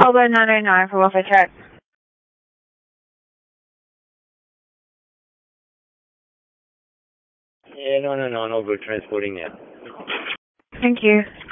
Over 999 for welfare check. Yeah, no, good transporting now. Thank you.